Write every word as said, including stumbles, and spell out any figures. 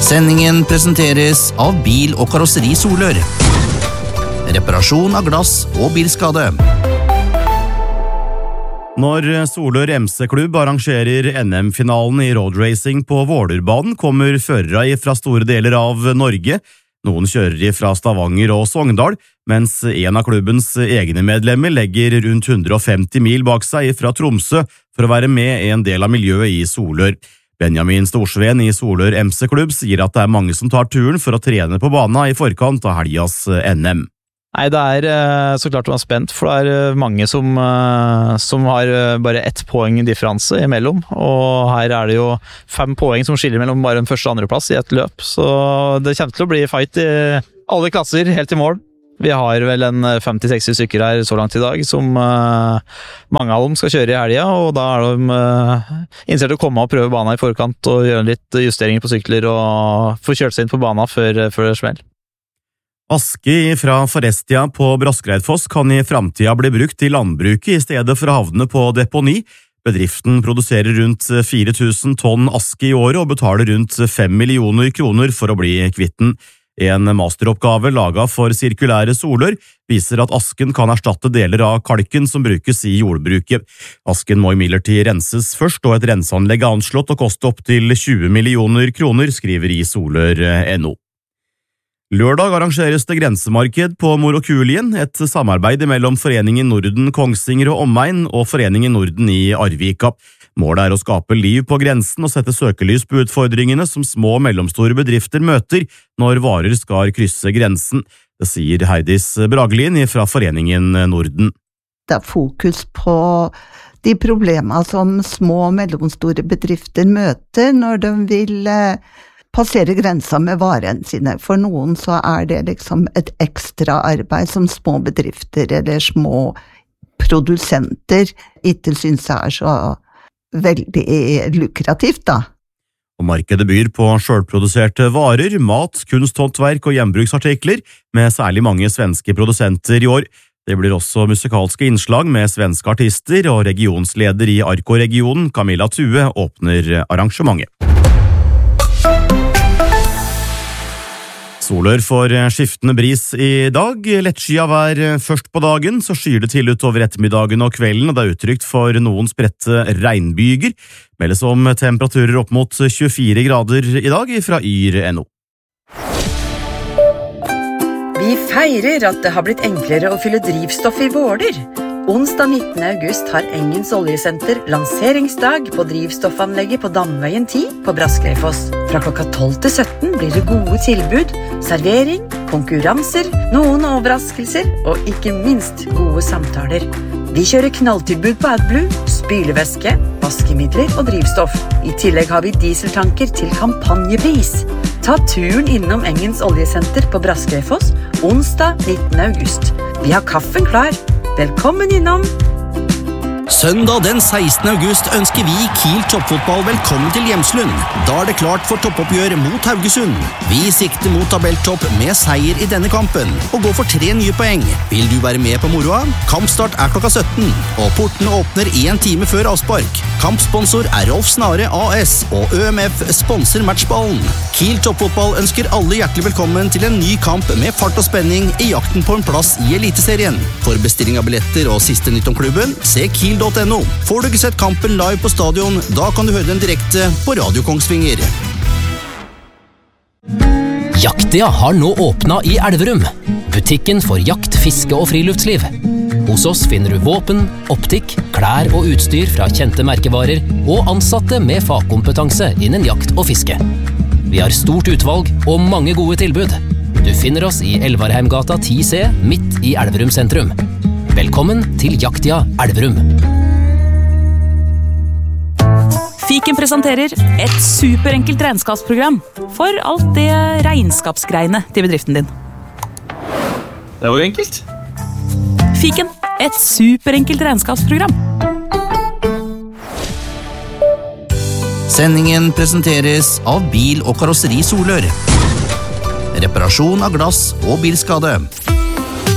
Sendingen presenteres av Bil- og Karosseri Solør. Reparasjon av glass og bilskade. Når Solør M C-klubb arrangerer N M-finalen i roadracing på Vålerbanen, kommer førere fra store deler av Norge. Noen kjører fra Stavanger og Sogndal, mens en av klubbens egne medlemmer legger rundt hundre og femti mil bak seg fra Tromsø for å være med i en del av miljøet i Solør. Benjamin Storsveen i Solør M C-klubb sier at det er mange som tar turen for å trene på banen i forkant av helgas N M. Nei, det er så klart man er spent, for det er mange som, som har bare ett poeng differanse imellom, og her er det jo fem poeng som skiller mellom bare en første og andre plass i et løp, så det kommer til å bli fight i alle klasser helt til mål. Vi har vel en femti til seksti stykker her så langt i dag, som uh, mange av dem skal kjøre i helga, og da er de uh, innstilt å komme og prøve banen i forkant og gjøre litt justeringer på sykler og få kjørt seg inn på banen før, før det smell. Aske fra Forestia på Braskereidfoss kan i fremtiden bli brukt til landbruket i stedet for å havne på deponi. Bedriften produserer rundt fire tusen tonn aske i året og betaler rundt fem millioner kroner for å bli kvitten. En masteroppgave laget for Sirkulære Solør viser at asken kan erstatte deler av kalken som brukes i jordbruket. Asken må imidlertid renses først, og et renseanlegg er anslått å koste opp til tjue millioner kroner, skriver i Solør punktum no. Lørdag arrangeres det grensemarked på Morokulien, et samarbeid mellom Foreningen Norden Kongsvinger og Omegn og Foreningen Norden i Arvika. Målet er å skape liv på grensen og sette søkelys på utfordringene som små og mellomstore bedrifter møter når varer skal krysse grensen. Det sier Heidis Bragelin fra Foreningen Norden. Det er fokus på de problemer som små og mellomstore bedrifter møter når de vil passere grensa med varene sine. For noen så er det liksom et ekstra arbeid som små bedrifter eller små produsenter ikke synes er så veldig lukrativt da. Og markedet byr på selvproduserte varer, mat, kunsthåndverk og hjembruksartikler, med særlig mange svenske produsenter i år. Det blir også musikalske innslag med svenske artister, og regionsleder i Arko-regionen, Camilla Thue, åpner arrangementet. Solør får skiftende bris i dag. Lettskyet vær først på dagen, så skyr det til utover ettermiddagen og kvelden, og det er utrygt for noen spredte regnbyger. Meldes om temperaturer opp mot tjuefire grader i dag fra yr punktum no. Vi feirer at det har blitt enklere å fylle drivstoff i Våler. Onsdag nittende august har Engens Oljesenter lanseringsdag på drivstoffanlegget på Damveien ti på Braskereidfoss. Fra klokka tolv til sytten blir det gode tilbud, servering, konkurranser, noen overraskelser og ikke minst gode samtaler. Vi kjører knalltilbud på AdBlue, spylevæske, vaskemidler og drivstoff. I tillegg har vi dieseltanker til kampanjepris. Ta turen innom Engens Oljesenter på Braskereidfoss onsdag nittende august. Vi har kaffen klar. Velkommen innom! Søndag den sekstende august ønsker vi Kiel Toppfotball velkommen til Hjemslund. Da er det klart for toppoppgjør mot Haugesund. Vi sikter mot tabelltopp med seier i denne kampen, og går for tre nye poeng. Vil du være med på moroa? Kampstart er klokka sytten, og portene åpner en time før avspark. Kampsponsor er Rolf Snare A S, og Ø M F sponser matchballen. Kiel Toppfotball ønsker alle hjertelig velkommen til en ny kamp med fart og spenning i jakten på en plass i Eliteserien. For bestilling av billetter og siste nytt om klubben, se Kiel punktum no. Får du ikke sett kampen live på stadion, da kan du høre den direkte på Radio Kongsvinger. Jaktia har nå åpnet i Elverum. Butikken for jakt, fiske og friluftsliv. Hos oss finner du våpen, optikk, klær og utstyr fra kjente merkevarer og ansatte med fagkompetanse innen jakt og fiske. Vi har stort utvalg og mange gode tilbud. Du finner oss i Elvarheimgata ti C, midt i Elverum sentrum. Velkommen til Jaktia Elverum. Fiken presenterer et superenkelt regnskapsprogram for alt det regnskapsgreiene til bedriften din. Det var enkelt. Fiken, et superenkelt regnskapsprogram. Sendingen presenteres av Bil- og Karosseri Solør. Reparasjon av glass og bilskade.